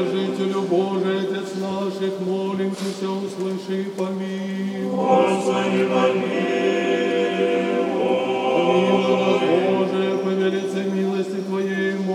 Вседержителю Божий, Отец наших, молимся, услыши и помилуй. Господи,